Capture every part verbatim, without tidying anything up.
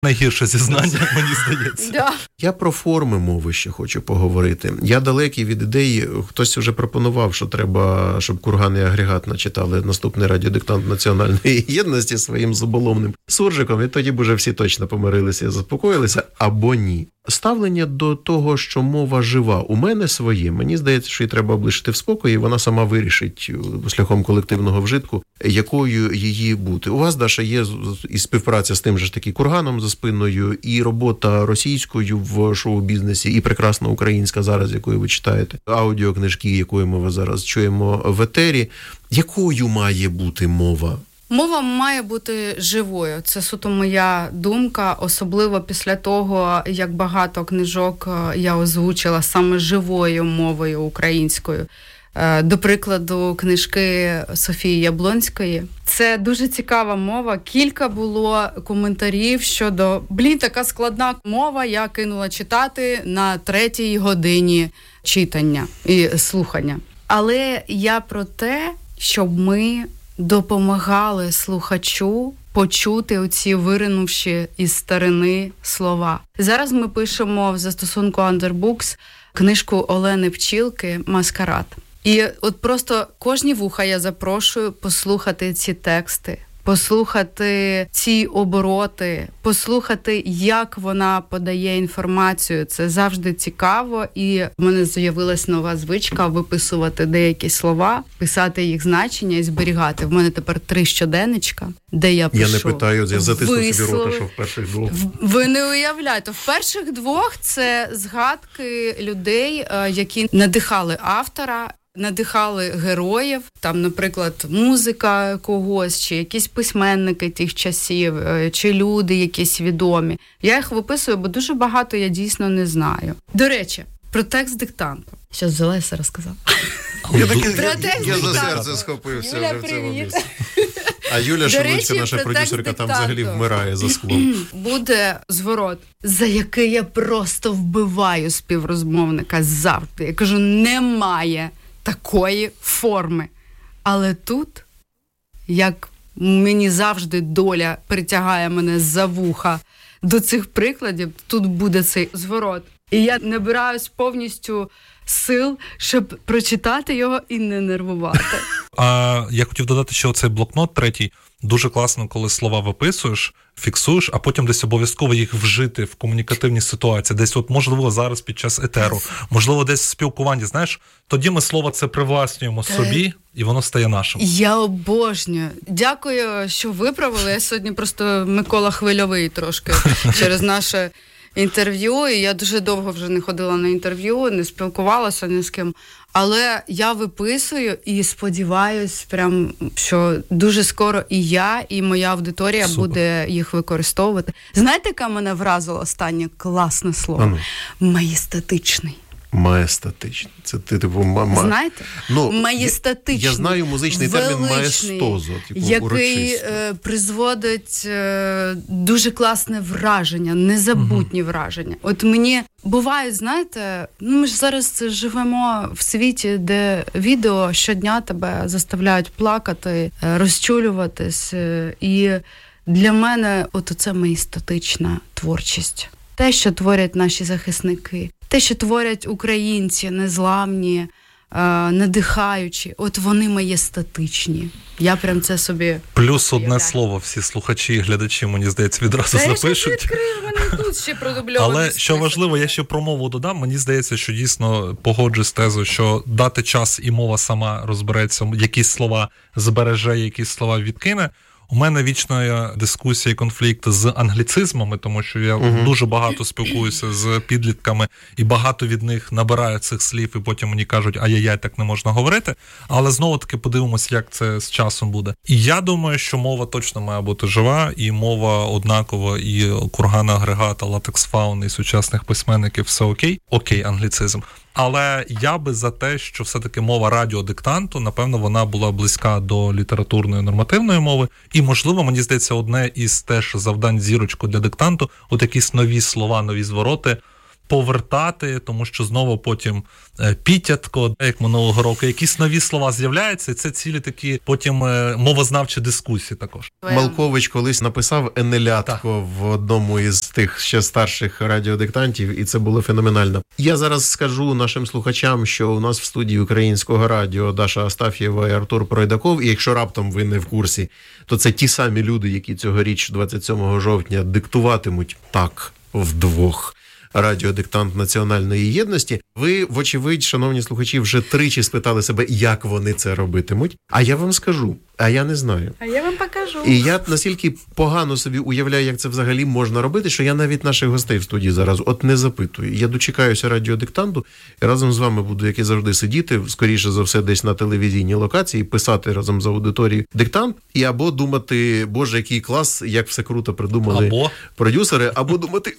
Найгірше зізнання, мені здається. Да. Я про форми мови ще хочу поговорити. Я далекий від ідеї, хтось вже пропонував, що треба, щоб Курган і Агрегат начитали наступний радіодиктант національної єдності своїм зуболомним суржиком, і тоді б уже всі точно помирилися і заспокоїлися, або ні. Ставлення до того, що мова жива, у мене своє. Мені здається, що її треба облишити в спокої, і вона сама вирішить шляхом колективного вжитку, якою її бути. У вас, Даша, є і співпраця з тим же ж таки Курганом за спиною, і робота російською в шоу-бізнесі, і прекрасна українська зараз, якою ви читаєте, аудіокнижки, якою ми зараз чуємо в етері. Якою має бути мова? Мова має бути живою. Це суто моя думка, особливо після того, як багато книжок я озвучила саме живою мовою українською. До прикладу, книжки Софії Яблонської. Це дуже цікава мова. Кілька було коментарів щодо, блін, така складна мова, я кинула читати на третій годині читання і слухання. Але я про те, щоб ми допомагали слухачу почути оці виринувші із старини слова. Зараз ми пишемо в застосунку Underbooks книжку Олени Пчілки «Маскарад». І от просто кожні вуха я запрошую послухати ці тексти, послухати ці обороти, послухати, як вона подає інформацію. Це завжди цікаво. І в мене з'явилась нова звичка виписувати деякі слова, писати їх значення і зберігати. В мене тепер три щоденничка, де я пишу. Я не питаю, я затисну вислови. собі рота, що в перших двох. Ви не уявляєте. В перших двох це згадки людей, які надихали автора, надихали героїв, там, наприклад, музика когось, чи якісь письменники тих часів, чи люди якісь відомі. Я їх виписую, бо дуже багато я дійсно не знаю. До речі, про текст диктанту. Щас Зелеса розказав. Я, таки, я, я за серце схопився Юля, вже в цьому привіт. місці. А Юля Шелудька, наша про продюсерка, там взагалі вмирає за склом. Буде зворот, за який я просто вбиваю співрозмовника завжди. Я кажу, немає такої форми. Але тут, як мені завжди доля притягає мене за вуха до цих прикладів, тут буде цей зворот. І я набираюсь повністю сил, щоб прочитати його і не нервувати. А я хотів додати, що цей блокнот третій дуже класно, коли слова виписуєш, фіксуєш, а потім десь обов'язково їх вжити в комунікативній ситуації. Десь от, можливо, зараз під час етеру, можливо, десь в спілкуванні, знаєш, тоді ми слово це привласнюємо собі, і воно стає нашим. Я обожнюю. Дякую, що виправили. Я сьогодні просто Микола Хвильовий трошки через наше інтерв'ю, і я дуже довго вже не ходила на інтерв'ю, не спілкувалася ні з ким. Але я виписую і сподіваюсь, прям, що дуже скоро і я, і моя аудиторія Супер. буде їх використовувати. Знаєте, яке мене вразило останнє класне слово? Ану. Маєстатичний. Маєстатичний. Це ти типу ма... Знаєте? Ну, маєстатичний. Я, я знаю музичний термін величний, маєстозо, типу який е, призводить е, дуже класне враження, незабутні угу. враження. От мені буває, знаєте, ну ми ж зараз живемо в світі, де відео щодня тебе заставляють плакати, розчулюватись. Е, і для мене от це маєстатична творчість. Те, що творять наші захисники, те, що творять українці, незламні, е, надихаючі, от вони маєстатичні. Я прям це собі... Плюс одне слово, всі слухачі і глядачі, мені здається, відразу Та запишуть. Я відкрив, мене тут ще продубльований. Але список. що важливо, я ще про мову додам, мені здається, що дійсно погоджуюсь з тезою, що дати час і мова сама розбереться, якісь слова збереже, якісь слова відкине. У мене вічна дискусія і конфлікт з англіцизмами, тому що я uh-huh. дуже багато спілкуюся з підлітками, і багато від них набираю цих слів, і потім мені кажуть, ай-яй-яй, так не можна говорити. Але знову-таки подивимося, як це з часом буде. І я думаю, що мова точно має бути жива, і мова однакова, і Кургана, Агрегата, Латекс Фауни, і сучасних письменників, все окей. Окей, англіцизм. Але я би за те, що все-таки мова радіодиктанту, напевно, вона була близька до літературної нормативної мови. І, можливо, мені здається, одне із теж завдань зірочку для диктанту, от якісь нові слова, нові звороти повертати, тому що знову потім підтятко, як минулого року, якісь нові слова з'являються, і це цілі такі потім мовознавчі дискусії також. Малкович колись написав «енелятко» в одному із тих ще старших радіодиктантів, і це було феноменально. Я зараз скажу нашим слухачам, що у нас в студії Українського радіо Даша Астаф'єва і Артур Пройдаков, і якщо раптом ви не в курсі, то це ті самі люди, які цьогоріч двадцять сьомого жовтня диктуватимуть так вдвох радіодиктант національної єдності. Ви, вочевидь, шановні слухачі, вже тричі спитали себе, як вони це робитимуть. А я вам скажу, а я не знаю. А я вам покажу. І я настільки погано собі уявляю, як це взагалі можна робити, що я навіть наших гостей в студії зараз от не запитую. Я дочекаюся радіодиктанту і разом з вами буду, як і завжди, сидіти, скоріше за все, десь на телевізійній локації, писати разом з аудиторією диктант, і або думати, боже, який клас, як все круто придумали або... продюсери, або думати...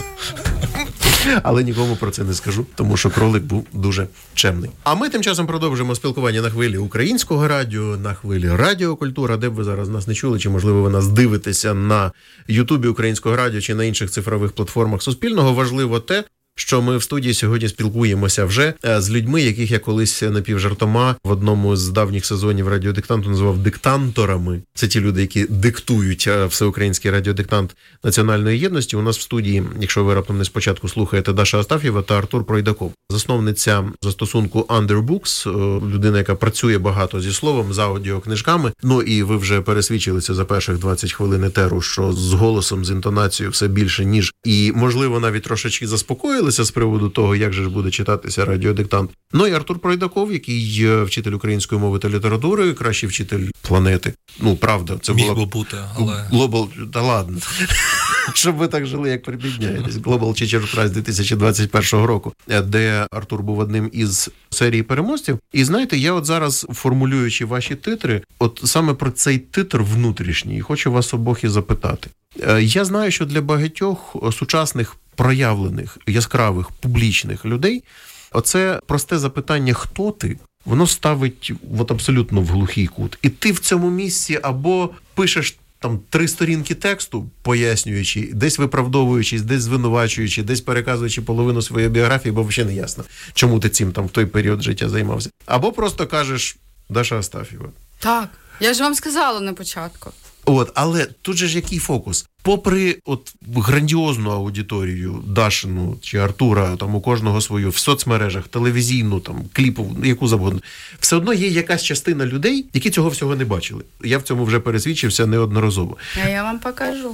Але нікому про це не скажу, тому що кролик був дуже чемний. А ми тим часом продовжуємо спілкування на хвилі Українського радіо, на хвилі Радіокультура, де б ви зараз нас не чули, чи, можливо, ви нас дивитеся на Ютубі Українського радіо, чи на інших цифрових платформах Суспільного. Важливо те, що ми в студії сьогодні спілкуємося вже з людьми, яких я колись напівжартома в одному з давніх сезонів радіодиктанту називав диктанторами. Це ті люди, які диктують всеукраїнський радіодиктант національної єдності. У нас в студії, якщо ви раптом не спочатку слухаєте, Даша Астаф'єва та Артур Пройдаков. Засновниця застосунку Underbooks, людина, яка працює багато зі словом, з аудіокнижками. Ну і ви вже пересвідчилися за перших двадцять хвилин етеру, що з голосом, з інтонацією все більше, ніж. І, можливо, навіть трошечки заспокоїлися з приводу того, як же ж буде читатися радіодиктант. Ну і Артур Пройдаков, який вчитель української мови та літератури, кращий вчитель планети. Ну, правда, це міг була... би бути, але... Global... Та ладно. Щоб ви так жили, як прибідняєтесь. Global Teacher Prize дві тисячі двадцять першого року, де Артур був одним із серії переможців. І знаєте, я от зараз, формулюючи ваші титри, от саме про цей титр внутрішній, хочу вас обох і запитати. Я знаю, що для багатьох сучасних проявлених, яскравих, публічних людей оце просте запитання «хто ти?» воно ставить от абсолютно в глухий кут. І ти в цьому місці або пишеш там три сторінки тексту, пояснюючи, десь виправдовуючись, десь звинувачуючи, десь переказуючи половину своєї біографії, бо взагалі не ясно, чому ти цим там в той період життя займався. Або просто кажеш Даша Астаф'єва. Так, я ж вам сказала на початку. От, але тут же ж який фокус? Попри от грандіозну аудиторію Дашину чи Артура, там у кожного свою, в соцмережах, телевізійну, там, кліпову, яку завгодно, все одно є якась частина людей, які цього всього не бачили. Я в цьому вже пересвідчився неодноразово. А я вам покажу.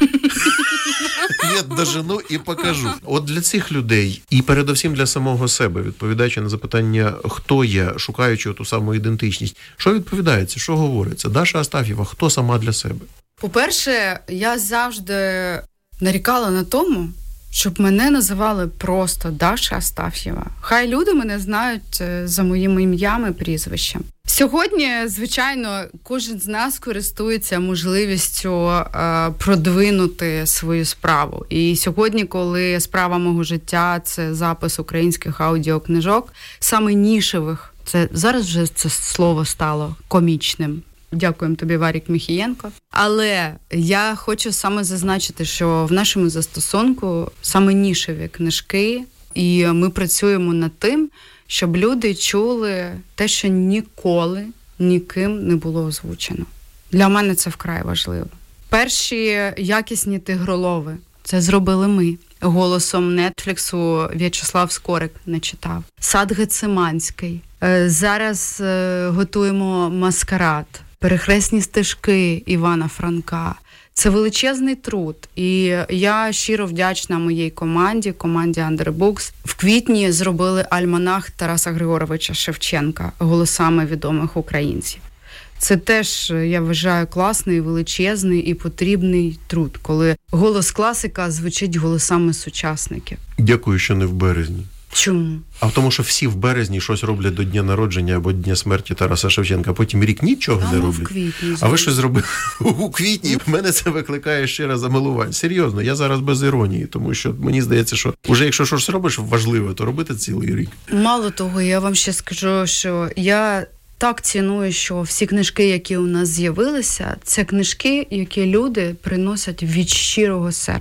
Я дожену і покажу. От для цих людей, і передусім для самого себе, відповідаючи на запитання, хто я, шукаючи ту саму ідентичність, що відповідається, що говориться? Даша Астаф'єва, хто сама для себе? По-перше, я завжди нарікала на тому, щоб мене називали просто Даша Астаф'єва. Хай люди мене знають за моїм ім'ям і прізвищем. Сьогодні, звичайно, кожен з нас користується можливістю е, продвинути свою справу. І сьогодні, коли справа мого життя – це запис українських аудіокнижок, саме нішевих, це зараз вже це слово стало комічним. Дякуємо тобі, Варік Міхієнко. Але я хочу саме зазначити, що в нашому застосунку саме нішеві книжки, і ми працюємо над тим, щоб люди чули те, що ніколи ніким не було озвучено. Для мене це вкрай важливо. Перші якісні тигролови – це зробили ми. Голосом Нетфліксу В'ячеслав Скорик не читав. Сад Гециманський. Зараз готуємо маскарад. Перехресні стежки Івана Франка. Це величезний труд. І я щиро вдячна моїй команді, команді Underbooks. В квітні зробили альманах Тараса Григоровича Шевченка голосами відомих українців. Це теж, я вважаю, класний, величезний і потрібний труд, коли голос класика звучить голосами сучасників. Дякую, що не в березні. Чому? А в тому, що всі в березні щось роблять до дня народження або дня смерті Тараса Шевченка, а потім рік нічого а не роблять. В квітні, а ви щось зробили у квітні? В мене це викликає щире замилування. Серйозно, я зараз без іронії, тому що мені здається, що вже якщо щось робиш важливе, то робити цілий рік. Мало того, я вам ще скажу, що я так ціную, що всі книжки, які у нас з'явилися, це книжки, які люди приносять від щирого серця.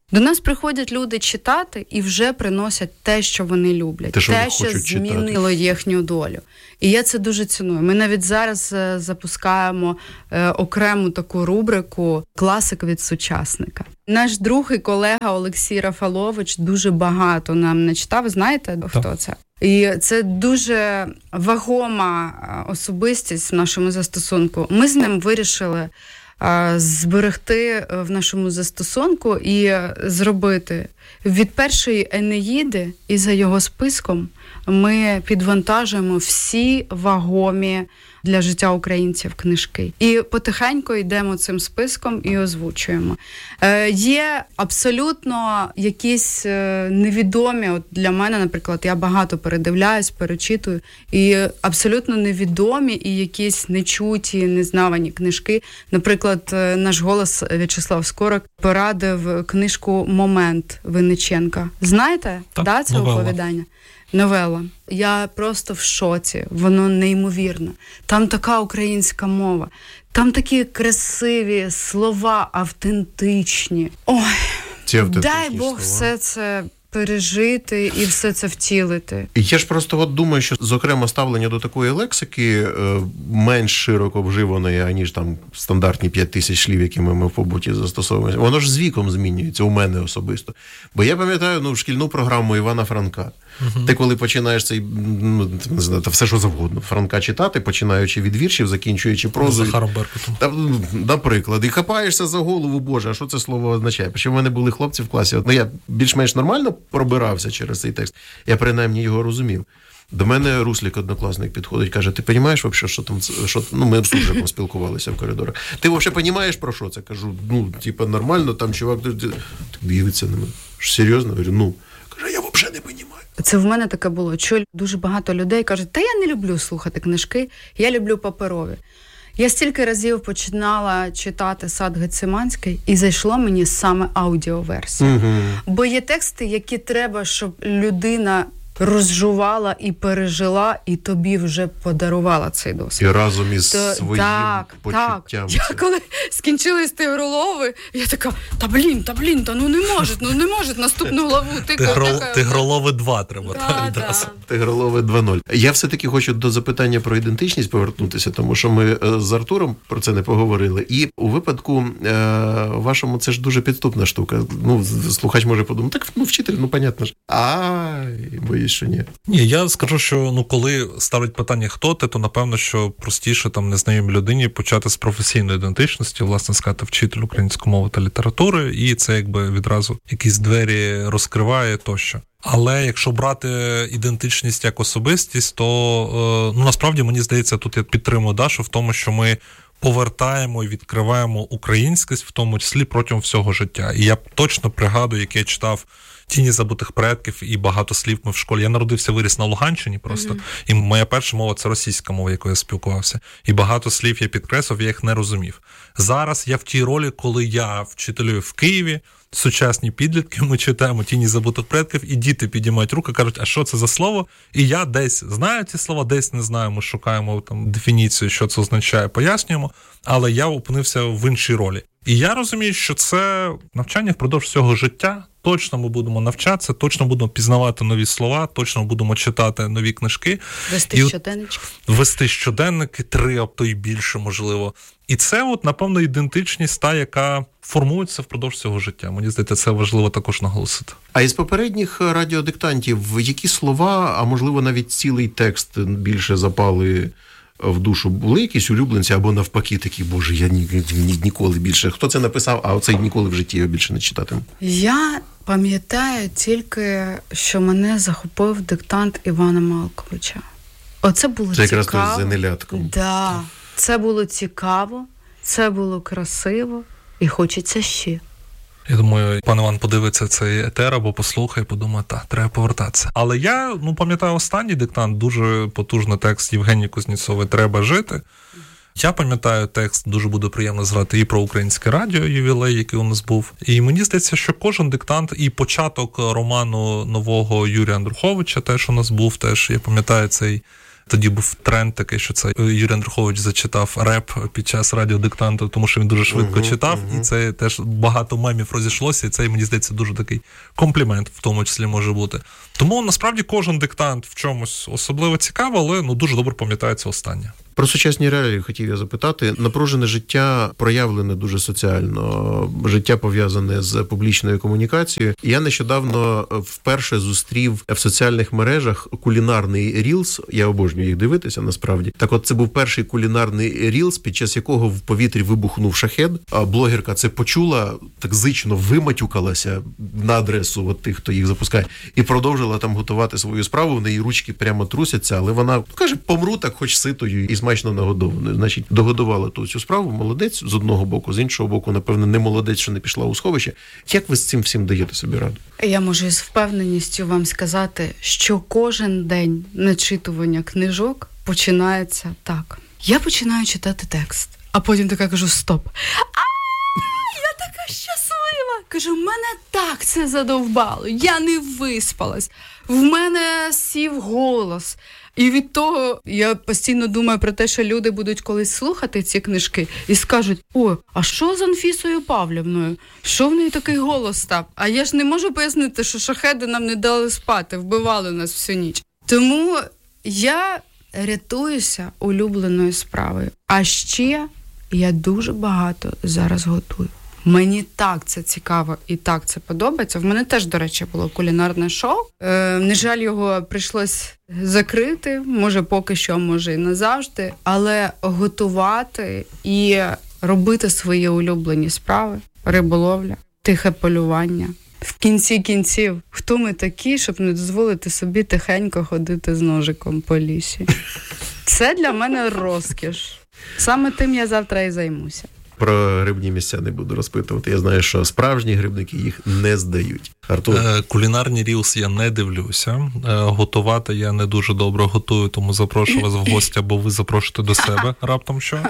До нас приходять люди читати і вже приносять те, що вони люблять, те, що, те, вони що змінило читати. їхню долю. І я це дуже ціную. Ми навіть зараз запускаємо окрему таку рубрику «Класик від сучасника». Наш друг і колега Олексій Рафалович дуже багато нам начитав. Знаєте, хто так. це? І це дуже вагома особистість в нашому застосунку. Ми з ним вирішили зберегти в нашому застосунку і зробити від першої Енеїди і за його списком ми підвантажуємо всі вагомі для життя українців книжки. І потихеньку йдемо цим списком і озвучуємо. Е, є абсолютно якісь невідомі, от для мене, наприклад, я багато передивляюсь, перечитую, і абсолютно невідомі і якісь нечуті, незнавані книжки. Наприклад, наш голос В'ячеслав Скорик порадив книжку «Момент» Винниченка. Знаєте, так, да, це новела. оповідання? Новела. Я просто в шоці. Воно неймовірно. Там така українська мова. Там такі красиві слова, автентичні. Ой, дай Бог слова. Все це пережити і все це втілити. І я ж просто от думаю, що, зокрема, ставлення до такої лексики е, менш широко вживаної, аніж там стандартні п'ять тисяч слів, які ми, ми в побуті застосовуємо. Воно ж з віком змінюється, у мене особисто. Бо я пам'ятаю, ну, шкільну програму Івана Франка. Uh-huh. Ти коли починаєш цей, ну, не знаю, та все, що завгодно, Франка читати, починаючи від віршів, закінчуючи прозою. Захаром Беркутом. Та, наприклад, і хапаєшся за голову, Боже, а що це слово означає? Що в мене були хлопці в класі, от, ну, я більш-менш нормально пробирався через цей текст, я принаймні його розумів. До мене Руслік, однокласник, підходить, каже, ти розумієш, що там, що, ну, ми з Суржиком спілкувалися в коридорах. Ти взагалі розумієш, про що це? Кажу, ну, типа, нормально, там чувак, так дивиться на мене. Серйозно? Говорю, ну. Каже, я взагалі не розумію. Це в мене таке було. Чую, дуже багато людей кажуть, та я не люблю слухати книжки, я люблю паперові. Я стільки разів починала читати «Сад Гециманський» і зайшло мені саме аудіоверсія. Угу. Бо є тексти, які треба, щоб людина розжувала і пережила, і тобі вже подарувала цей досвід. І разом із То, своїм так, почуттям. Так. Я коли скінчились тигролови, я така, та блін, та блін, та ну не може, ну не може наступну главу. Тигролови два треба. Да, да. Тигролови два нуль. Я все-таки хочу до запитання про ідентичність повернутися, тому що ми з Артуром про це не поговорили. І у випадку е- вашому це ж дуже підступна штука. Ну, слухач може подумати, так, ну, вчитель, ну, понятно ж. Ай, боюсь, що ні. Ні, я скажу, що ну коли ставлять питання, хто ти, то напевно, що простіше там незнайомій людині почати з професійної ідентичності, власне сказати, вчитель української мови та літератури, і це якби відразу якісь двері розкриває тощо. Але якщо брати ідентичність як особистість, то ну насправді мені здається, тут я підтримую Дашу в тому, що ми повертаємо і відкриваємо українськість, в тому числі протягом всього життя. І я точно пригадую, як я читав «Тіні забутих предків» і багато слів ми в школі. Я народився, виріс на Луганщині просто, mm-hmm. і моя перша мова – це російська мова, якою я спілкувався. І багато слів я підкреслив, я їх не розумів. Зараз я в тій ролі, коли я вчителюю в Києві, сучасні підлітки, ми читаємо «Тіні забутих предків», і діти підіймають руки, кажуть, а що це за слово? І я десь знаю ці слова, десь не знаю, ми шукаємо там дефініцію, що це означає, пояснюємо, але я опинився в іншій ролі. І я розумію, що це навчання впродовж всього життя. Точно ми будемо навчатися, точно будемо пізнавати нові слова, точно будемо читати нові книжки. Вести і щоденнички. Вести щоденники, три, а то й більше, можливо. І це, от, напевно, ідентичність та, яка формується впродовж цього життя. Мені здається, це важливо також наголосити. А із попередніх радіодиктантів, які слова, а можливо навіть цілий текст більше запали в душу, були якісь улюбленці або навпаки такі, боже, я ні, ні, ніколи більше. Хто це написав, а оцей ніколи в житті його більше не читатиму? Я пам'ятаю тільки, що мене захопив диктант Івана Малковича. Оце було це цікаво. Це якраз той з Енелятком. Да. Це було цікаво, це було красиво і хочеться ще. Я думаю, пан Іван подивиться цей етер або послухає, подумає, так, треба повертатися. Але я, ну, пам'ятаю останній диктант, дуже потужний текст Євгенії Кузнєцової «Треба жити». Я пам'ятаю текст, дуже буде приємно згадати і про українське радіо, ювілей, який у нас був. І мені здається, що кожен диктант, і початок роману нового Юрія Андруховича теж у нас був, теж, я пам'ятаю цей Тоді був тренд такий, що це Юрій Андрухович зачитав реп під час радіодиктанту, тому що він дуже швидко uh-huh, читав, uh-huh. і це теж багато мемів розійшлося, і це, мені здається, дуже такий комплімент в тому числі може бути. Тому, насправді, кожен диктант в чомусь особливо цікавий, але ну, дуже добре пам'ятається останнє. Про сучасні реалії хотів я запитати. Напружене життя проявлене дуже соціально, життя пов'язане з публічною комунікацією. Я нещодавно вперше зустрів в соціальних мережах кулінарний рілс, я обожнюю їх дивитися насправді. Так от це був перший кулінарний рілс, під час якого в повітрі вибухнув шахед, а блогерка це почула, так зично виматюкалася на адресу от тих, хто їх запускає, і продовжила там готувати свою справу, в неї ручки прямо трусяться, але вона каже, помру так хоч ситою і смачно нагодованою. Значить, догодувала ту цю справу, молодець з одного боку, з іншого боку, напевно, не молодець, що не пішла у сховище. Як ви з цим всім даєте собі раду? Я можу із впевненістю вам сказати, що кожен день начитування книжок починається так. Я починаю читати текст, а потім така кажу, стоп. А, я така щаслива. Кажу, мене так це задовбало, я не виспалась, в мене сів голос. І від того я постійно думаю про те, що люди будуть колись слухати ці книжки і скажуть, о, а що з Анфісою Павлівною? Що в неї такий голос став? А я ж не можу пояснити, що шахеди нам не дали спати, вбивали нас всю ніч. Тому я рятуюся улюбленою справою. А ще я дуже багато зараз готую. Мені так це цікаво і так це подобається. В мене теж, до речі, було кулінарне шоу. Е, на жаль, його прийшлось закрити, може поки що, може і назавжди, але готувати і робити свої улюблені справи, риболовля, тихе полювання. В кінці кінців, хто ми такі, щоб не дозволити собі тихенько ходити з ножиком по лісі? Це для мене розкіш. Саме тим я завтра і займуся. Про грибні місця не буду розпитувати. Я знаю, що справжні грибники їх не здають. Артур? Е, кулінарні рілс я не дивлюся. Е, готувати я не дуже добре готую, тому запрошую вас в гості, або ви запрошуєте до себе раптом що.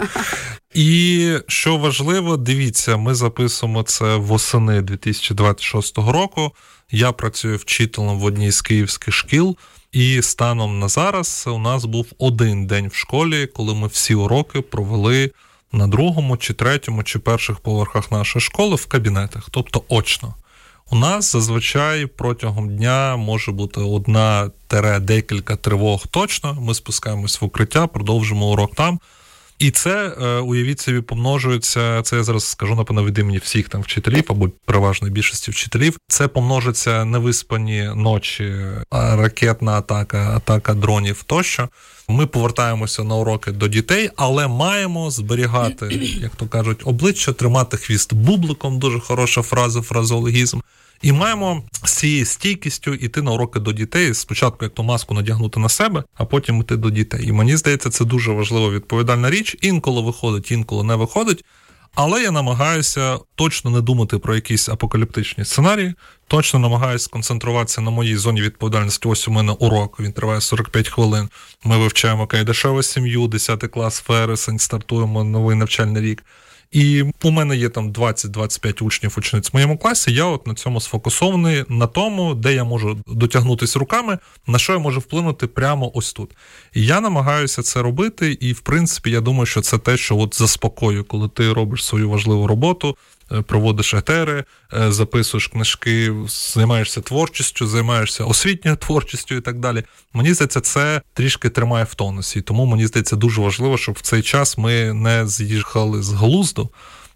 І що важливо, дивіться, ми записуємо це восени дві тисячі двадцять шостого року. Я працюю вчителем в одній з київських шкіл. І станом на зараз у нас був один день в школі, коли ми всі уроки провели на другому, чи третьому, чи перших поверхах нашої школи в кабінетах, тобто очно. У нас зазвичай протягом дня може бути одна-декілька тривог точно, ми спускаємось в укриття, продовжимо урок там. І це, уявіть собі, помножується, це я зараз скажу, напевно, від імені всіх там вчителів, або переважної більшості вчителів, це помножиться невиспані ночі, ракетна атака, атака дронів тощо. Ми повертаємося на уроки до дітей, але маємо зберігати, як то кажуть, обличчя, тримати хвіст бубликом, дуже хороша фраза, фразеологізм. І маємо з цією стійкістю йти на уроки до дітей, спочатку як то маску надягнути на себе, а потім йти до дітей. І мені здається, це дуже важлива відповідальна річ. Інколи виходить, інколи не виходить. Але я намагаюся точно не думати про якісь апокаліптичні сценарії, точно намагаюся концентруватися на моїй зоні відповідальності. Ось у мене урок, він триває сорок п'ять хвилин. Ми вивчаємо Кайдашеву сім'ю, десятий клас, вересень, стартуємо новий навчальний рік. І у мене є там двадцять-двадцять п'ять учнів, учениць в моєму класі, я от на цьому сфокусований, на тому, де я можу дотягнутися руками, на що я можу вплинути прямо ось тут. І я намагаюся це робити, і в принципі я думаю, що це те, що от заспокоює, коли ти робиш свою важливу роботу, проводиш етери, записуєш книжки, займаєшся творчістю, займаєшся освітньою творчістю і так далі. Мені здається, це трішки тримає в тонусі. Тому мені здається дуже важливо, щоб в цей час ми не з'їхали з глузду,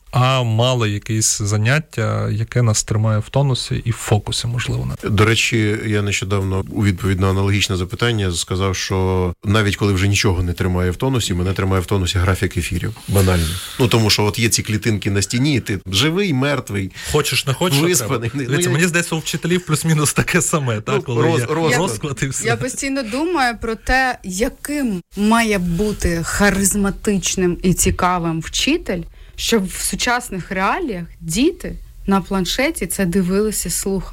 а мали якесь заняття, яке нас тримає в тонусі і в фокусі, можливо. До речі, я нещодавно у відповідь на аналогічне запитання сказав, що навіть коли вже нічого не тримає в тонусі, мене тримає в тонусі графік ефірів. Банально. Ну, тому що от є ці клітинки на стіні, ти живий, мертвий. Хочеш, не хочеш, виспаний. Ну, Дивіться, я... Мені здається, у вчителів плюс-мінус таке саме, так? Ну, коли роз, є роз, розклад і все. Я постійно думаю про те, яким має бути харизматичним і цікавим вчитель, щоб в сучасних реаліях діти на планшеті це дивилися, слухали.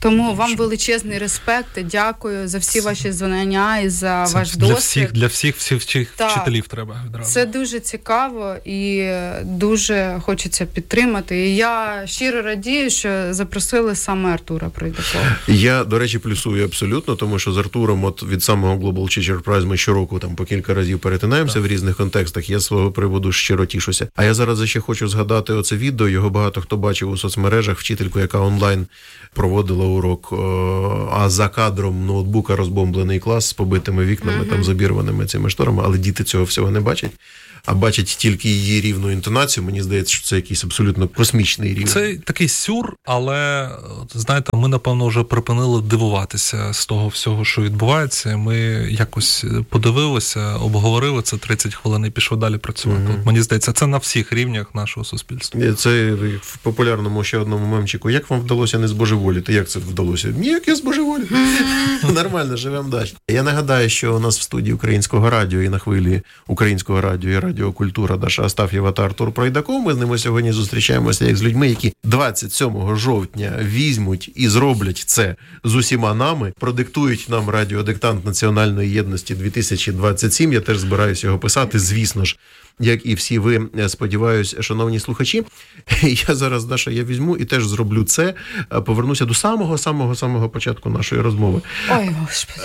Тому вам величезний респект, дякую за всі ваші знання і за це ваш досвід. Для всіх, для всіх, всіх, всіх вчителів треба відразу. Це дуже цікаво і дуже хочеться підтримати. І я щиро радію, що запросили саме Артура Пройдакова. Я, до речі, плюсую абсолютно, тому що з Артуром от від самого Global Teacher Prize ми щороку там по кілька разів перетинаємося так. в різних контекстах. Я з свого приводу щиро тішуся. А я зараз ще хочу згадати оце відео. Його багато хто бачив у соцмережах. Вчительку, яка онлайн проводила урок, а за кадром ноутбука розбомблений клас з побитими вікнами, uh-huh. там з обірваними цими шторами, але діти цього всього не бачать. А бачать тільки її рівну інтонацію. Мені здається, що це якийсь абсолютно космічний рівень. Це такий сюр, але, знаєте, ми, напевно, вже припинили дивуватися з того всього, що відбувається. Ми якось подивилися, обговорили це тридцять хвилин і пішли далі працювати. Mm-hmm. От, мені здається, це на всіх рівнях нашого суспільства. Це в популярному ще одному мемчику. Як вам вдалося не збожеволіти? Як це вдалося? Ніяк я збожеволів. Mm-hmm. Нормально, живемо далі. Я нагадаю, що у нас в студії Українського радіо і на хвилі Українського радіо і Радіокультура Даша Астаф'єва та Артур Пройдаков. Ми з ними сьогодні зустрічаємося як з людьми, які двадцять сьомого жовтня візьмуть і зроблять це з усіма нами, продиктують нам радіодиктант Національної єдності дві тисячі двадцять сім. Я теж збираюся його писати, звісно ж, як і всі ви, сподіваюсь, шановні слухачі. Я зараз, Даша, я візьму і теж зроблю це. Повернуся до самого-самого-самого початку нашої розмови. Ой, Господи.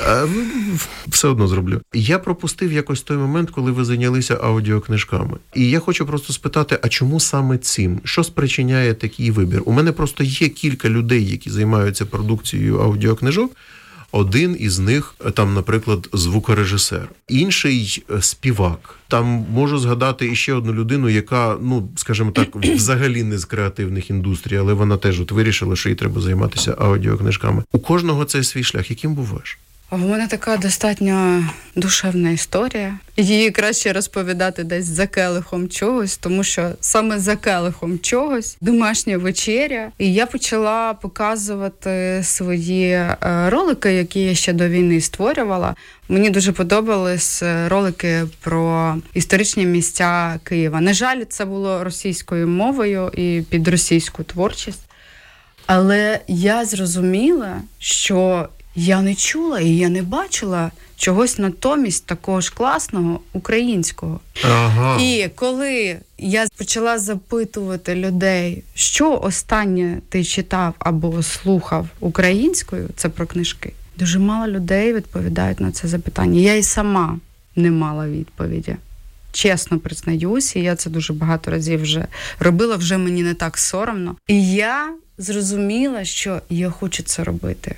Все одно зроблю. Я пропустив якось той момент, коли ви зайнялися аудіокнижками. І я хочу просто спитати, а чому саме цим? Що спричиняє такий вибір? У мене просто є кілька людей, які займаються продукцією аудіокнижок. Один із них, там, наприклад, звукорежисер, інший співак. Там можу згадати іще одну людину, яка, ну, скажімо так, взагалі не з креативних індустрій, але вона теж от вирішила, що їй треба займатися аудіокнижками. У кожного цей свій шлях. Яким був ваш? У мене така достатньо душевна історія. Її краще розповідати десь за келихом чогось, тому що саме за келихом чогось домашня вечеря. І я почала показувати свої ролики, які я ще до війни створювала. Мені дуже подобались ролики про історичні місця Києва. На жаль, це було російською мовою і під російську творчість. Але я зрозуміла, що я не чула і я не бачила чогось натомість такого ж класного українського. Ага. І коли я почала запитувати людей, що останнє ти читав або слухав українською, це про книжки, дуже мало людей відповідають на це запитання. Я і сама не мала відповіді. Чесно признаюся, я це дуже багато разів вже робила, вже мені не так соромно. І я зрозуміла, що я хочу це робити.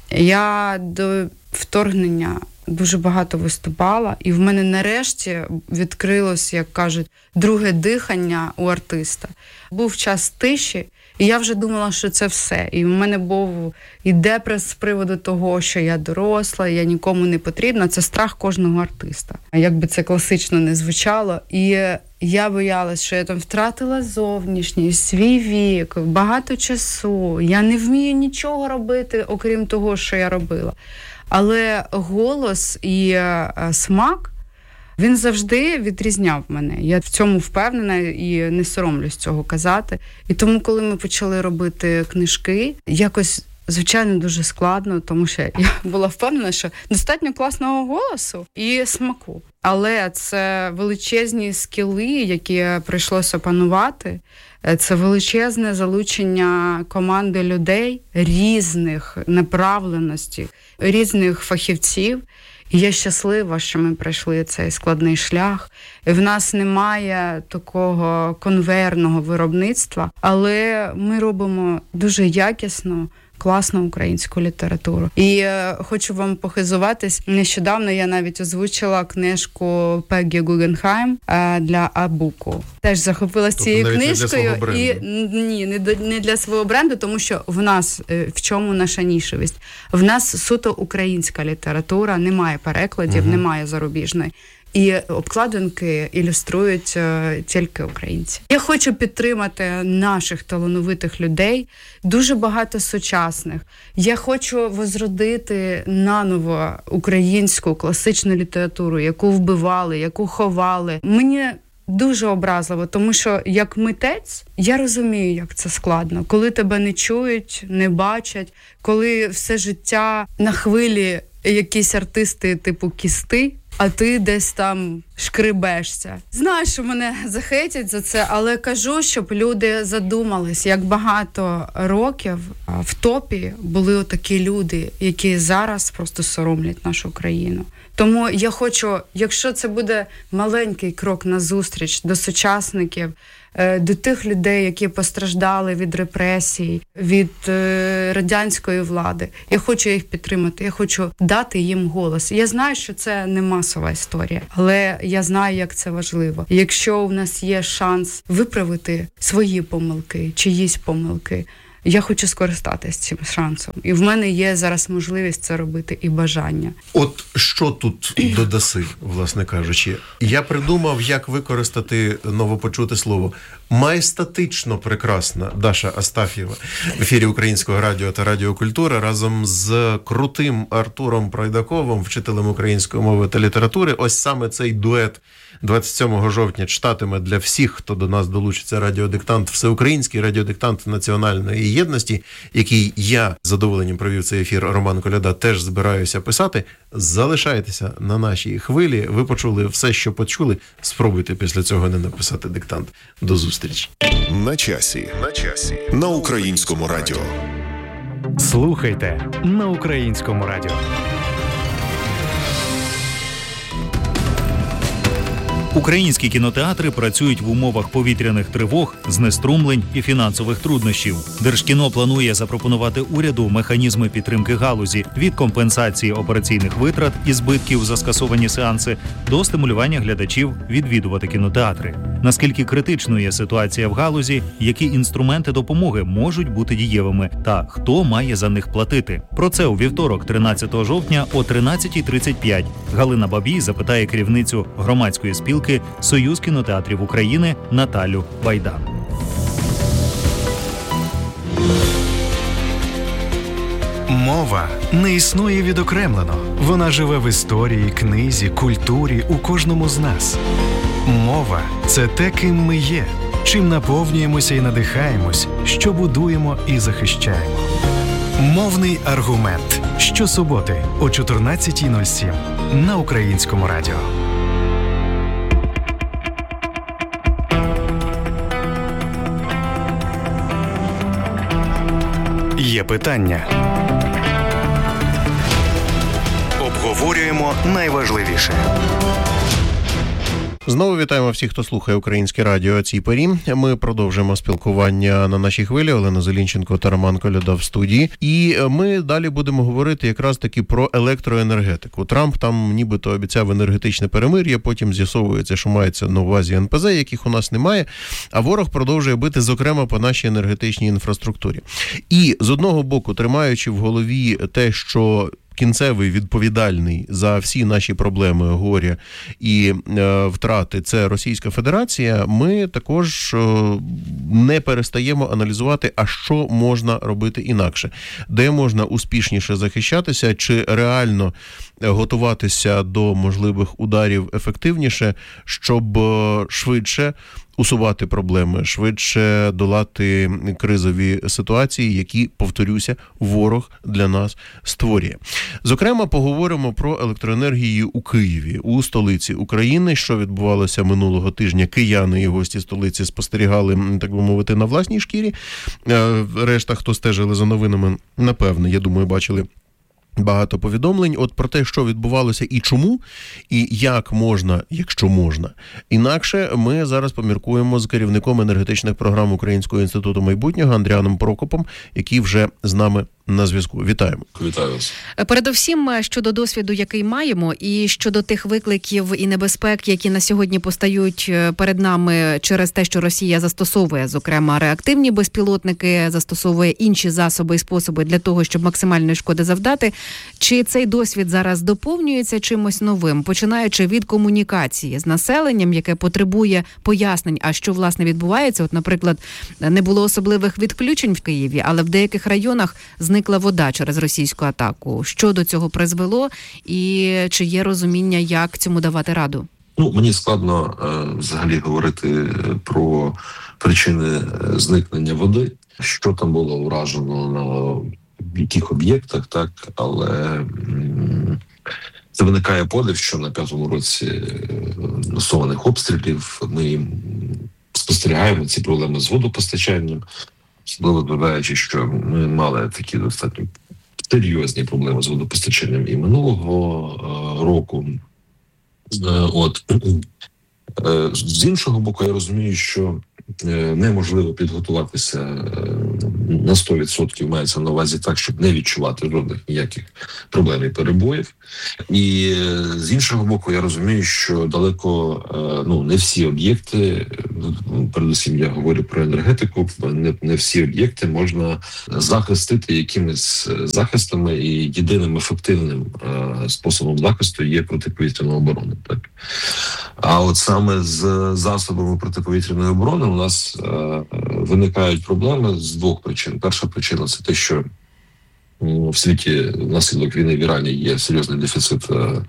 Я до вторгнення дуже багато виступала, і в мене нарешті відкрилось, як кажуть, друге дихання у артиста. Був час тиші, і я вже думала, що це все. І в мене був і депрес з приводу того, що я доросла, я нікому не потрібна. Це страх кожного артиста. Як би це класично не звучало. І я боялась, що я там втратила зовнішність, свій вік, багато часу. Я не вмію нічого робити, окрім того, що я робила. Але голос і смак, він завжди відрізняв мене. Я в цьому впевнена і не соромлюсь цього казати. І тому, коли ми почали робити книжки, якось, звичайно, дуже складно, тому що я була впевнена, що достатньо класного голосу і смаку. Але це величезні скіли, які прийшлося опанувати. Це величезне залучення команди людей різних направленостей, різних фахівців. І я щаслива, що ми пройшли цей складний шлях. В нас немає такого конвейерного виробництва, але ми робимо дуже якісно, класну українську літературу. І е, хочу вам похизуватись. Нещодавно я навіть озвучила книжку Пеггі Гугенхайм е, для Абуку. Теж захопилась тобто цією книжкою. І ні, не, до, не для свого бренду, тому що в нас, е, в чому наша нішевість? В нас суто українська література, немає перекладів, угу. немає зарубіжної. І обкладинки ілюструють е, тільки українці. Я хочу підтримати наших талановитих людей, дуже багато сучасних. Я хочу возродити наново українську класичну літературу, яку вбивали, яку ховали. Мені дуже образливо, тому що як митець я розумію, як це складно. Коли тебе не чують, не бачать, коли все життя на хвилі якісь артисти типу Кісти, а ти десь там шкребешся. Знаю, що мене захейтять за це, але кажу, щоб люди задумались, як багато років в топі були отакі люди, які зараз просто соромлять нашу країну. Тому я хочу, якщо це буде маленький крок назустріч до сучасників, до тих людей, які постраждали від репресій, від е, радянської влади. Я хочу їх підтримати, я хочу дати їм голос. Я знаю, що це не масова історія, але я знаю, як це важливо. Якщо у нас є шанс виправити свої помилки, чиїсь помилки, я хочу скористатися цим шансом. І в мене є зараз можливість це робити і бажання. От що тут додаси, власне кажучи? Я придумав, як використати новопочуте слово. Майстатично прекрасна Даша Астаф'єва в ефірі Українського радіо та Радіокультура разом з крутим Артуром Пройдаковим, вчителем української мови та літератури. Ось саме цей дует двадцять сьомого жовтня читатиме для всіх, хто до нас долучиться, радіодиктант, всеукраїнський радіодиктант національної єдності, який я з задоволенням провів цей ефір, Роман Коляда, теж збираюся писати. Залишайтеся на нашій хвилі. Ви почули все, що почули. Спробуйте після цього не написати диктант. До зустрічі. На часі. На часі. На Українському радіо. Слухайте на Українському радіо. Українські кінотеатри працюють в умовах повітряних тривог, знеструмлень і фінансових труднощів. Держкіно планує запропонувати уряду механізми підтримки галузі від компенсації операційних витрат і збитків за скасовані сеанси до стимулювання глядачів відвідувати кінотеатри. Наскільки критичною є ситуація в галузі, які інструменти допомоги можуть бути дієвими та хто має за них платити? Про це у вівторок, тринадцятого жовтня о тринадцятій тридцять п'ять Галина Бабій запитає керівницю громадської спілки «Союз кінотеатрів України» Наталю Байдан. Мова не існує відокремлено. Вона живе в історії, книзі, культурі, у кожному з нас. Мова – це те, ким ми є, чим наповнюємося і надихаємось, що будуємо і захищаємо. Мовний аргумент. Щосуботи о чотирнадцятій нуль сім на Українському радіо. Є питання. Обговорюємо найважливіше. Знову вітаємо всіх, хто слухає Українське радіо о цій порі. Ми продовжуємо спілкування на нашій хвилі. Олена Зелінченко та Роман Коляда в студії. І ми далі будемо говорити якраз таки про електроенергетику. Трамп там нібито обіцяв енергетичне перемир'я, потім з'ясовується, що мається на увазі ен пе зе, яких у нас немає, а ворог продовжує бити, зокрема, по нашій енергетичній інфраструктурі. І, з одного боку, тримаючи в голові те, що кінцевий відповідальний за всі наші проблеми, горя і е, втрати – це Російська Федерація, ми також е, не перестаємо аналізувати, а що можна робити інакше, де можна успішніше захищатися, чи реально готуватися до можливих ударів ефективніше, щоб е, швидше усувати проблеми, швидше долати кризові ситуації, які, повторюся, ворог для нас створює. Зокрема, поговоримо про електроенергію у Києві, у столиці України, що відбувалося минулого тижня. Кияни і гості столиці спостерігали, так би мовити, на власній шкірі. Решта, хто стежили за новинами, напевне, я думаю, бачили багато повідомлень от про те, що відбувалося і чому, і як можна, якщо можна. Інакше ми зараз поміркуємо з керівником енергетичних програм Українського інституту майбутнього Андріаном Прокопом, який вже з нами на зв'язку. Вітаємо. Вітаю вас. Передовсім щодо досвіду, який маємо, і щодо тих викликів і небезпек, які на сьогодні постають перед нами через те, що Росія застосовує, зокрема, реактивні безпілотники, застосовує інші засоби і способи для того, щоб максимальної шкоди завдати. Чи цей досвід зараз доповнюється чимось новим, починаючи від комунікації з населенням, яке потребує пояснень, а що, власне, відбувається? От, наприклад, не було особливих відключень в Києві, але в деяких районах зникла вода через російську атаку. Що до цього призвело і чи є розуміння, як цьому давати раду? Ну, мені складно е, взагалі говорити про причини зникнення води, що там було вражено на яких об'єктах, так, але м- це виникає подив, що на п'ятому році масованих обстрілів ми спостерігаємо ці проблеми з водопостачанням, особливо зважаючи, що ми мали такі достатньо серйозні проблеми з водопостачанням і минулого е, року. Е, от е, з іншого боку, я розумію, що е, неможливо підготуватися е, на сто відсотків, мається на увазі так, щоб не відчувати жодних ніяких проблем і перебоїв. І е, з іншого боку, я розумію, що далеко е, ну не всі об'єкти, передусім я говорю про енергетику, не, не всі об'єкти можна захистити якимись захистами, і єдиним ефективним е, способом захисту є протиповітряна оборона. Так? А от саме з засобами протиповітряної оборони у нас е, виникають проблеми з двох причин. Перша причина – це те, що в світі внаслідок війни в Ірані є серйозний дефіцит е,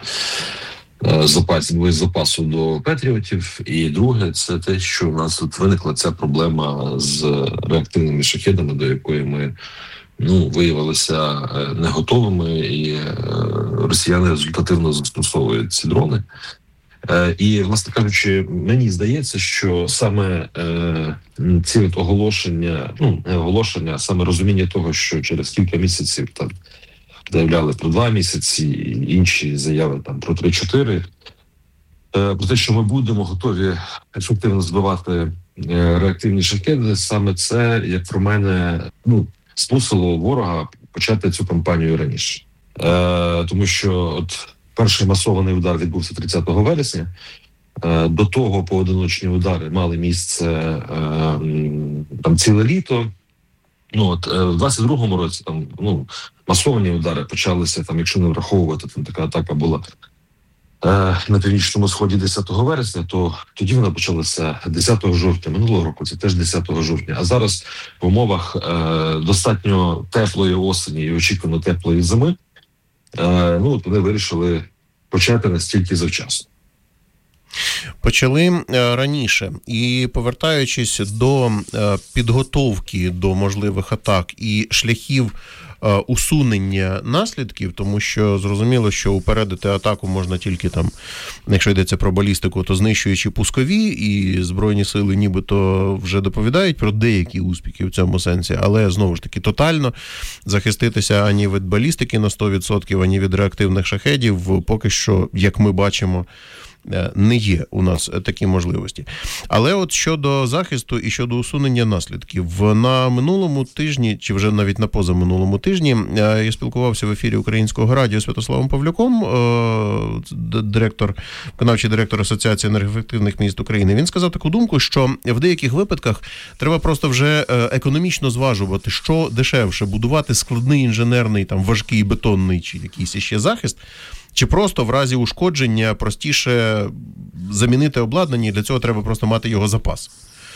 запасу, запасу до патріотів. І друге – це те, що у нас тут виникла ця проблема з реактивними шахедами, до якої ми ну, виявилися не готовими, і росіяни результативно застосовують ці дрони. І, власне кажучи, мені здається, що саме е, ці от оголошення, ну, не оголошення, а саме розуміння того, що через кілька місяців там заявляли про два місяці, інші заяви там про три-чотири, е, про те, що ми будемо готові ефективно збивати е, реактивні шахеди, саме це, як про мене, ну, змусило ворога почати цю кампанію раніше. Е, тому що от перший масований удар відбувся тридцятого вересня. До того поодиночні удари мали місце там ціле літо. Ну от в двадцять другому році там ну масовані удари почалися там, якщо не враховувати, там така атака була на північному сході десятого вересня, то тоді вона почалася десятого жовтня минулого року. Це теж десятого жовтня. А зараз в умовах достатньо теплої осені і очікувано теплої зими. Ну, от вони вирішили почати настільки завчасно. Почали раніше. І повертаючись до підготовки до можливих атак і шляхів усунення наслідків, тому що зрозуміло, що упередити атаку можна тільки там, якщо йдеться про балістику, то знищуючи пускові, і Збройні сили нібито вже доповідають про деякі успіхи в цьому сенсі, але, знову ж таки, тотально захиститися ані від балістики на сто відсотків, ані від реактивних шахедів, поки що, як ми бачимо, не є у нас такі можливості. Але от щодо захисту і щодо усунення наслідків, на минулому тижні, чи вже навіть на позаминулому тижні, я спілкувався в ефірі Українського радіо з Святославом Павлюком, директор, виконавчий директор Асоціації енергоефективних міст України. Він сказав таку думку, що в деяких випадках треба просто вже економічно зважувати, що дешевше, будувати складний інженерний, там, важкий бетонний чи якийсь ще захист, чи просто в разі ушкодження простіше замінити обладнання, і для цього треба просто мати його запас.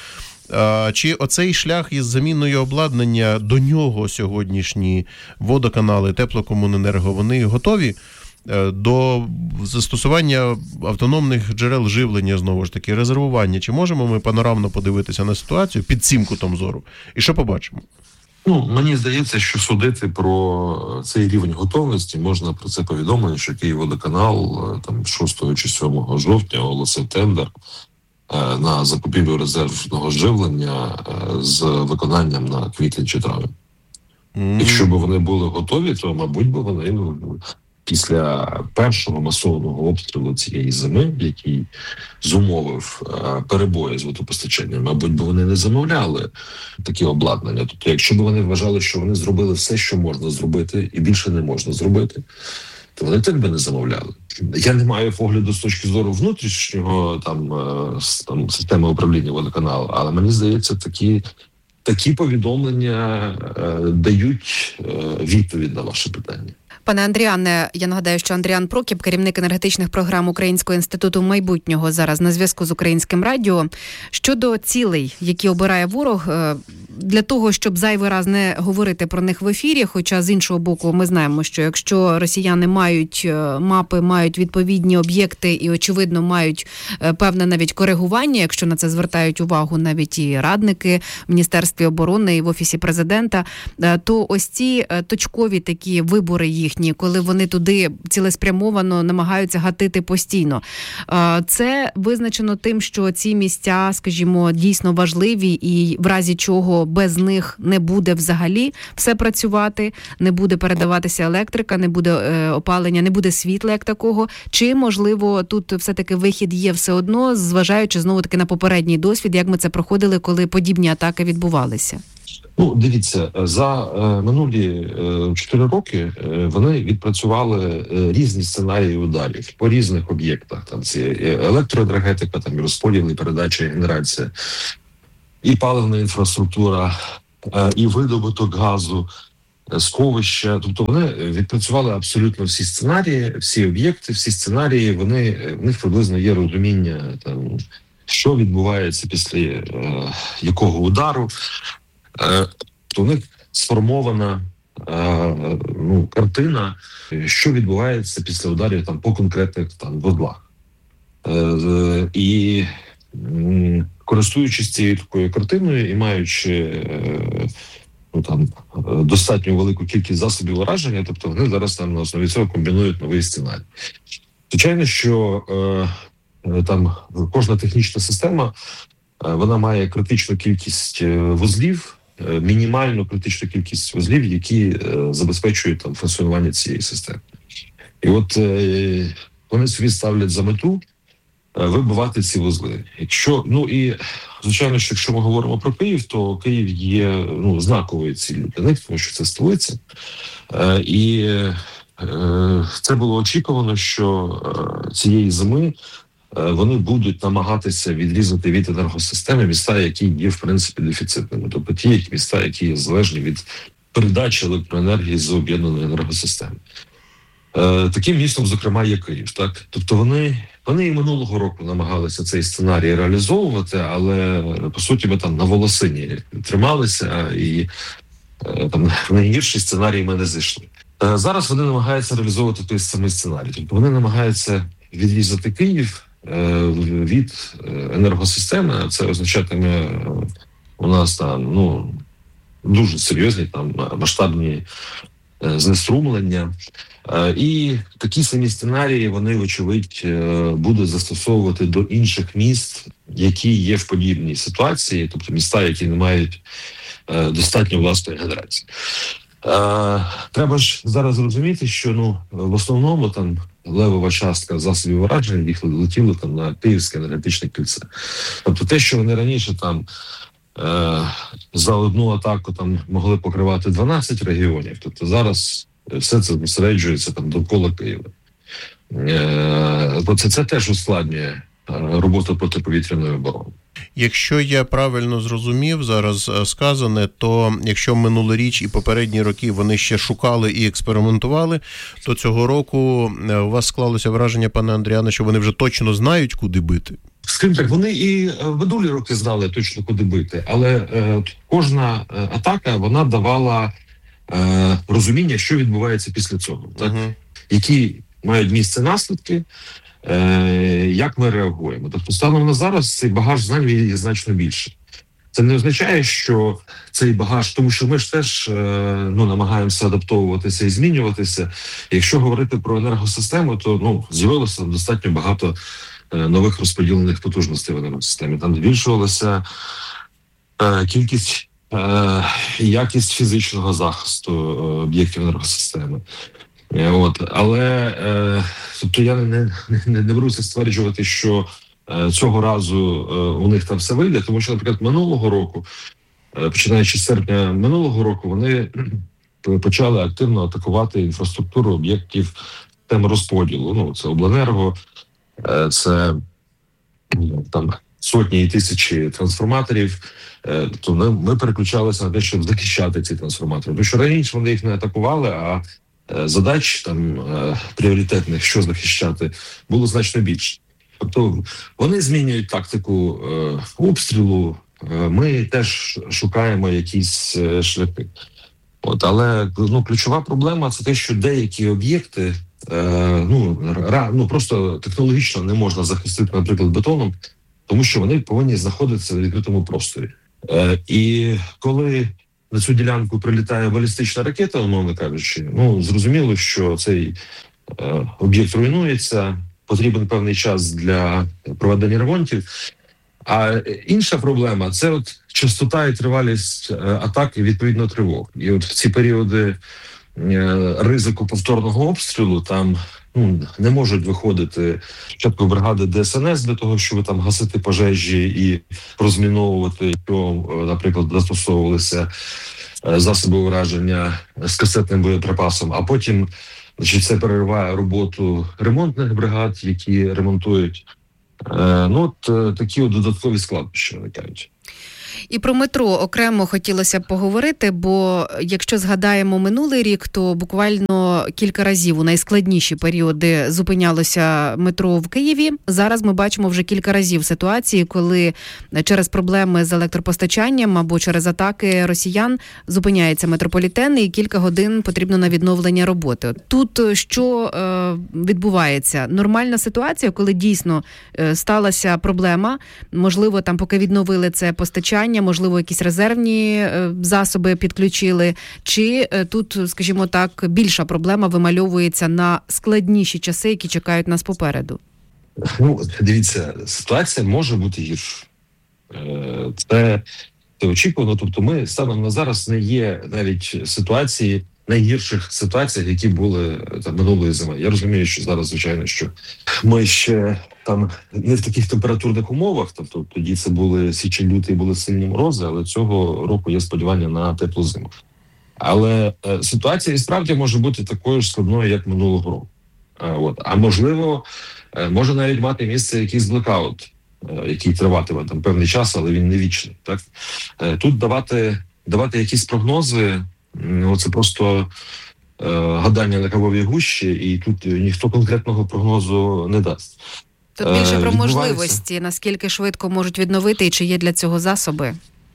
Чи оцей шлях із заміною обладнання, до нього сьогоднішні водоканали, теплокомуненерго, вони готові до застосування автономних джерел живлення, знову ж таки, резервування? Чи можемо ми панорамно подивитися на ситуацію під цим кутом зору? І що побачимо? Ну, мені здається, що судити про цей рівень готовності можна про це повідомити, що Київводоканал там шостого чи сьомого жовтня оголосив тендер на закупівлю резервного живлення з виконанням на квітень чи травень. Mm. Якщо б вони були готові, то, мабуть, би вони ну, після першого масованого обстрілу цієї зими, який зумовив е, перебої з водопостачанням, мабуть, би вони не замовляли такі обладнання. Тобто, якщо б вони вважали, що вони зробили все, що можна зробити, і більше не можна зробити, то вони так би не замовляли. Я не маю погляду з точки зору внутрішнього там, е, там системи управління водоканалу, але мені здається, такі, такі повідомлення е, дають е, відповідь на ваше питання. Пане Андріане, я нагадаю, що Андріан Прокіп, керівник енергетичних програм Українського інституту майбутнього, зараз на зв'язку з Українським радіо. Щодо цілей, які обирає ворог, для того, щоб зайвий раз не говорити про них в ефірі, хоча з іншого боку ми знаємо, що якщо росіяни мають мапи, мають відповідні об'єкти і, очевидно, мають певне навіть коригування, якщо на це звертають увагу навіть і радники в Міністерстві оборони і в Офісі Президента, то ось ці точкові такі вибори їхні, коли вони туди цілеспрямовано намагаються гатити постійно, це визначено тим, що ці місця, скажімо, дійсно важливі і в разі чого без них не буде взагалі все працювати, не буде передаватися електрика, не буде е, опалення, не буде світла як такого. Чи, можливо, тут все-таки вихід є все одно, зважаючи знову-таки на попередній досвід, як ми це проходили, коли подібні атаки відбувалися? Ну, дивіться, за е, минулі чотири е, роки е, вони відпрацювали е, різні сценарії ударів по різних об'єктах. Там це електроенергетика, там і розподіл, і передача, і генерація, і паливна інфраструктура, е, і видобуток газу, е, сховища. Тобто вони відпрацювали абсолютно всі сценарії, всі об'єкти, всі сценарії. Вони, в них приблизно є розуміння, там, що відбувається після е, якого удару. То у них сформована е, ну, картина, що відбувається після ударів там по конкретних там вузлах. Е, і м, користуючись цією такою картиною і маючи е, ну, там, достатньо велику кількість засобів ураження, тобто вони зараз там на основі цього комбінують новий сценарій. Звичайно, що е, там кожна технічна система, е, вона має критичну кількість вузлів, мінімальну критичну кількість вузлів, які е, забезпечують там функціонування цієї системи. І от е, вони собі ставлять за мету е, вибивати ці вузли. Якщо, ну і, звичайно, що якщо ми говоримо про Київ, то Київ є ну, знаковою ціллю для них, тому що це столиця. Е, і е, це було очікувано, що е, цієї зими вони будуть намагатися відрізати від енергосистеми міста, які є, в принципі, дефіцитними. Тобто ті міста, які є залежні від передачі електроенергії з об'єднаної енергосистеми. Е, таким містом, зокрема, є Київ. Так? Тобто вони, вони і минулого року намагалися цей сценарій реалізовувати, але, по суті, ми там на волосині трималися, і е, там в найгірший сценарій ми не зайшли. Е, зараз вони намагаються реалізовувати той самий сценарій. Тобто вони намагаються відрізати Київ від енергосистеми, а це означатиме у нас там ну дуже серйозні там масштабні знеструмлення. І такі самі сценарії вони, вочевидь, будуть застосовувати до інших міст, які є в подібній ситуації, тобто міста, які не мають достатньо власної генерації. Треба ж зараз зрозуміти, що ну в основному там левова частка засобів ураження їх летіли там на Київське енергетичне кільце. Тобто те, що вони раніше там е, за одну атаку там могли покривати дванадцять регіонів, тобто зараз все це зосереджується там довкола Києва. Е, це, це теж ускладнює роботу протиповітряної оборони. Якщо я правильно зрозумів зараз сказане, то якщо минулоріч і попередні роки вони ще шукали і експериментували, то цього року у вас склалося враження, пане Андріане, що вони вже точно знають, куди бити? Скажімо так, вони і в минулі роки знали точно, куди бити, але е, кожна атака, вона давала е, розуміння, що відбувається після цього. Так? Uh-huh. Які мають місце наслідки, як ми реагуємо. Тобто станом на зараз цей багаж знань є значно більше. Це не означає, що цей багаж, тому що ми ж теж ну, намагаємося адаптовуватися і змінюватися. Якщо говорити про енергосистему, то ну, з'явилося достатньо багато нових розподілених потужностей в енергосистемі. Там збільшувалася кількість і якість фізичного захисту об'єктів енергосистеми. От, але е, тобто я не, не, не беруся стверджувати, що е, цього разу е, у них там все вийде, тому що, наприклад, минулого року, е, починаючи з серпня минулого року, вони почали активно атакувати інфраструктуру об'єктів тем розподілу. Ну, це обленерго, е, це там сотні і тисячі трансформаторів. Е, тобто ми, ми переключалися на те, щоб захищати ці трансформатори. Тому що раніше вони їх не атакували, а задач там пріоритетних, що захищати, було значно більше. Тобто вони змінюють тактику е, обстрілу, ми теж шукаємо якісь шляхи. От, але ну, ключова проблема – це те, що деякі об'єкти е, ну, ра, ну, просто технологічно не можна захистити, наприклад, бетоном, тому що вони повинні знаходитися в відкритому просторі. Е, і коли на цю ділянку прилітає балістична ракета, умовно кажучи, ну, зрозуміло, що цей е, об'єкт руйнується, потрібен певний час для проведення ремонтів. А інша проблема – це от частота і тривалість атак і, відповідно, тривог. І от в ці періоди ризику повторного обстрілу там ну, не можуть виходити спочатку бригади Де Ес Ен Ес для того, щоб там гасити пожежі і розміновувати, що, наприклад, застосовувалися засоби ураження з касетним боєприпасом, а потім значить, це перериває роботу ремонтних бригад, які ремонтують. Ну, от такі от додаткові складнощі виникають. І про метро окремо хотілося б поговорити, бо якщо згадаємо минулий рік, то буквально кілька разів у найскладніші періоди зупинялося метро в Києві. Зараз ми бачимо вже кілька разів ситуації, коли через проблеми з електропостачанням або через атаки росіян зупиняється метрополітен і кілька годин потрібно на відновлення роботи. Тут що е, відбувається? Нормальна ситуація, коли дійсно е, сталася проблема, можливо, там поки відновили це постачання, можливо, якісь резервні засоби підключили, чи тут, скажімо так, більша проблема вимальовується на складніші часи, які чекають нас попереду? Ну, дивіться, ситуація може бути гірша. Це, це очікувано. Тобто ми станом на зараз не є навіть ситуації, найгірших ситуаціях, які були там минулої зими. Я розумію, що зараз, звичайно, що ми ще там не в таких температурних умовах, тобто тоді це були січень-лютий, були сильні морози, але цього року є сподівання на теплу зиму. Але е, ситуація і справді може бути такою ж складною, як минулого року. Е, от. А можливо, е, може навіть мати місце якийсь блекаут, е, який триватиме там певний час, але він не вічний. Так? Е, тут давати, давати якісь прогнози, ну, це просто е, гадання на кавовій гущі, і тут ніхто конкретного прогнозу не дасть. Тут більше про можливості, наскільки швидко можуть відновити і чи є для цього засоби?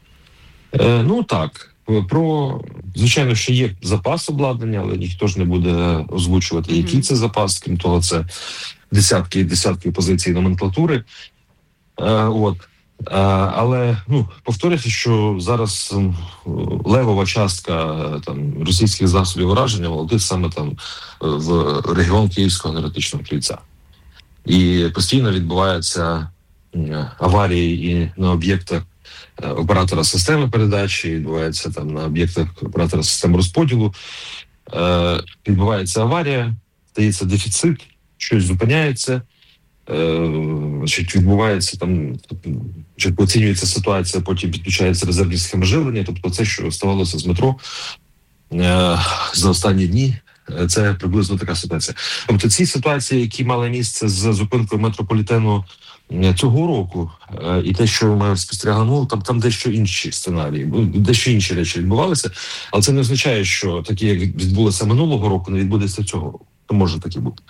Е, ну так, про, звичайно, що є запас обладнання, але ніхто ж не буде озвучувати, який mm-hmm. це запас, крім того, це десятки і десятки позицій номенклатури. Е, от. Е, але, ну, повторюся, що зараз левова частка там, російських засобів ураження володить саме там в регіон Київського енергетичного кільця. І постійно відбуваються аварії і на об'єктах оператора системи передачі, відбувається там на об'єктах оператора системи розподілу. Е, відбувається аварія, стається дефіцит, щось зупиняється, е, значить, відбувається там, оцінюється ситуація, потім підключаються резервні схеми живлення, тобто це, що ставалося з метро е, за останні дні, це приблизно така ситуація. Тобто ці ситуації, які мали місце з зупинкою метрополітену цього року, і те, що ми спостерігали, ну, там, там дещо інші сценарії, дещо інші речі відбувалися, але це не означає, що такі, як відбулося минулого року, не відбудеться цього року. То може таки бути.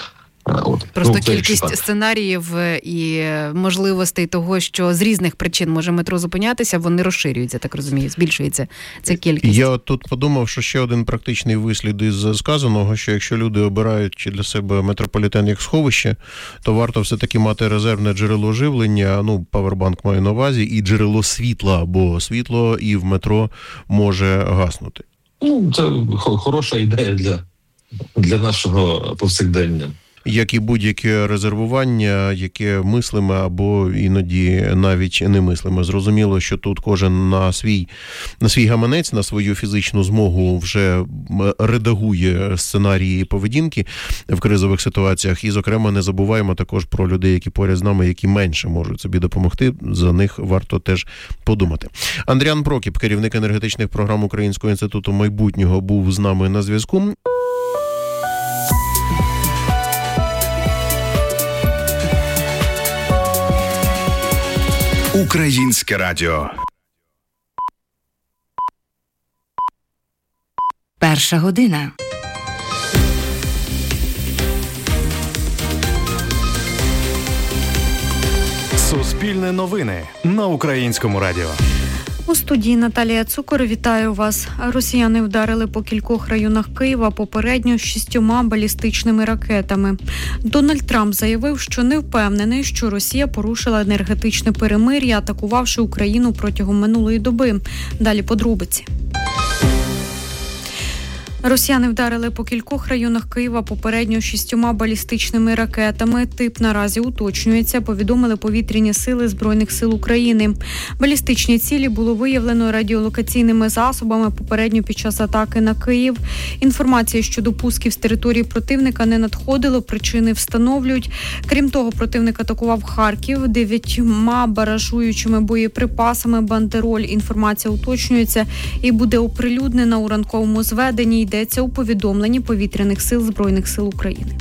От. Просто ну, кількість сценаріїв і можливостей того, що з різних причин може метро зупинятися, вони розширюються, так розумію, збільшується ця кількість. Я тут подумав, що ще один практичний вислід із сказаного, що якщо люди обирають для себе метрополітен як сховище, то варто все-таки мати резервне джерело живлення, ну, павербанк маю на увазі, і джерело світла, бо світло і в метро може гаснути. Ну, це хороша ідея для, для нашого повсякдення. Як і будь-яке резервування, яке мислиме або іноді навіть немислиме. Зрозуміло, що тут кожен на свій, на свій гаманець, на свою фізичну змогу вже редагує сценарії поведінки в кризових ситуаціях. І, зокрема, не забуваємо також про людей, які поряд з нами, які менше можуть собі допомогти. За них варто теж подумати. Андріан Прокіп, керівник енергетичних програм Українського інституту майбутнього, був з нами на зв'язку. Українське радіо. Перша година. Суспільне новини на Українському радіо. У студії Наталія Цукор. Вітаю вас. Росіяни вдарили по кількох районах Києва попередньо шістьома балістичними ракетами. Дональд Трамп заявив, що не впевнений, що Росія порушила енергетичне перемир'я, атакувавши Україну протягом минулої доби. Далі подробиці. Росіяни вдарили по кількох районах Києва попередньо шістьома балістичними ракетами. Тип наразі уточнюється, повідомили повітряні сили Збройних сил України. Балістичні цілі було виявлено радіолокаційними засобами попередньо під час атаки на Київ. Інформації щодо пусків з території противника не надходило, причини встановлюють. Крім того, противник атакував Харків дев'ятьма баражуючими боєприпасами «Бандероль». Інформація уточнюється і буде оприлюднена у ранковому зведенні. Йдеться у повідомленні повітряних сил Збройних сил України.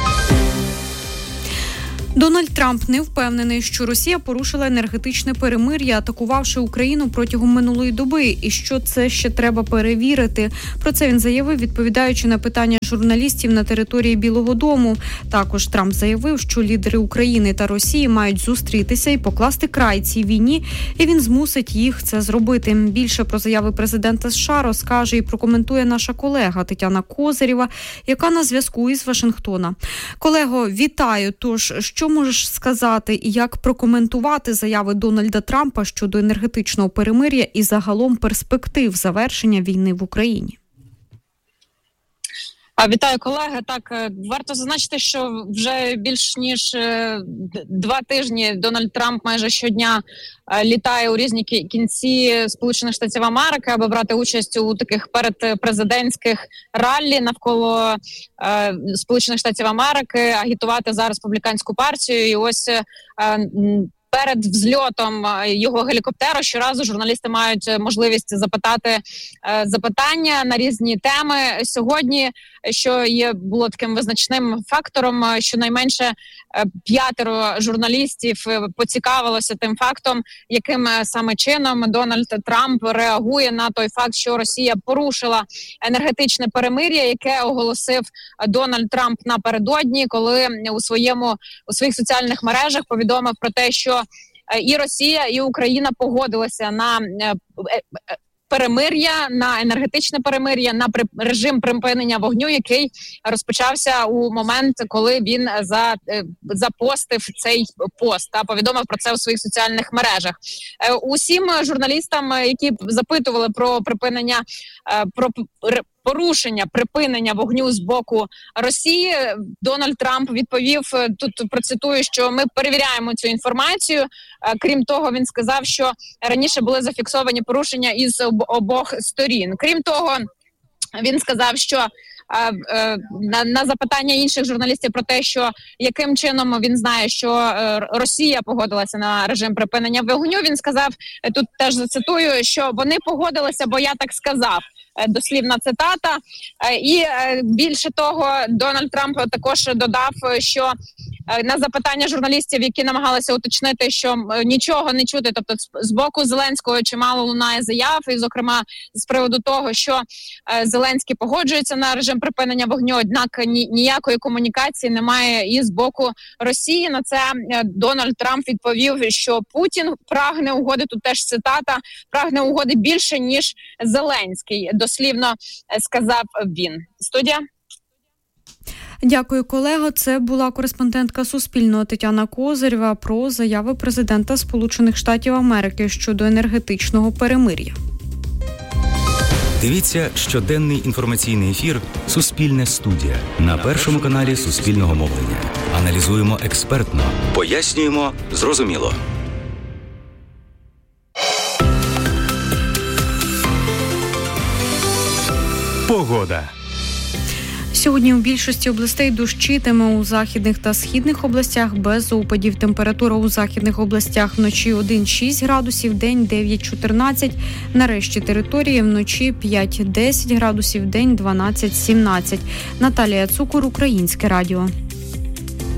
Дональд Трамп не впевнений, що Росія порушила енергетичне перемир'я, атакувавши Україну протягом минулої доби, і що це ще треба перевірити. Про це він заявив, відповідаючи на питання журналістів на території Білого дому. Також Трамп заявив, що лідери України та Росії мають зустрітися і покласти край цій війні, і він змусить їх це зробити. Більше про заяви президента США розкаже і прокоментує наша колега Тетяна Козирєва, яка на зв'язку із Вашингтона. Колего, вітаю. Тож, що можеш сказати і як прокоментувати заяви Дональда Трампа щодо енергетичного перемир'я і загалом перспектив завершення війни в Україні? Вітаю, колеги. Так, варто зазначити, що вже більш ніж два тижні Дональд Трамп майже щодня літає у різні кінці Сполучених Штатів Америки, аби брати участь у таких передпрезидентських раллі навколо е, Сполучених Штатів Америки, агітувати за республіканську партію. І ось е, перед взльотом його гелікоптера щоразу журналісти мають можливість запитати е, запитання на різні теми. Сьогодні, що є було таким визначним фактором, щонайменше е, п'ятеро журналістів поцікавилося тим фактом, яким саме чином Дональд Трамп реагує на той факт, що Росія порушила енергетичне перемир'я, яке оголосив Дональд Трамп напередодні, коли у своєму у своїх соціальних мережах повідомив про те, що і Росія, і Україна погодилися на перемир'я, на енергетичне перемир'я, на режим припинення вогню, який розпочався у момент, коли він за, запостив цей пост та повідомив про це у своїх соціальних мережах. Усім журналістам, які запитували про припинення, про порушення припинення вогню з боку Росії, Дональд Трамп відповів, тут процитую, що ми перевіряємо цю інформацію. Крім того, він сказав, що раніше були зафіксовані порушення із обох сторін. Крім того, він сказав, що на, на запитання інших журналістів про те, що яким чином він знає, що Росія погодилася на режим припинення вогню, він сказав, тут теж зацитую, що вони погодилися, бо я так сказав. Дослівна цитата. І більше того, Дональд Трамп також додав, що на запитання журналістів, які намагалися уточнити, що нічого не чути, тобто з боку Зеленського чимало лунає заяв, і, зокрема, з приводу того, що Зеленський погоджується на режим припинення вогню, однак ніякої комунікації немає і з боку Росії. На це Дональд Трамп відповів, що Путін прагне угоди, тут теж цитата, прагне угоди більше, ніж Зеленський. Дослівно сказав він. Студія. Дякую, колего. Це була кореспондентка Суспільного Тетяна Козирєва про заяви президента Сполучених Штатів Америки щодо енергетичного перемир'я. Дивіться щоденний інформаційний ефір «Суспільне студія» на Першому каналі Суспільного мовлення. Аналізуємо експертно, пояснюємо зрозуміло. Погода. Сьогодні у більшості областей дощитиме, у західних та східних областях без опадів. Температура у західних областях вночі один-шість градусів, день дев'ять-чотирнадцять. На решті території вночі п'ять-десять градусів, день дванадцять-сімнадцять. Наталія Цукор, Українське радіо.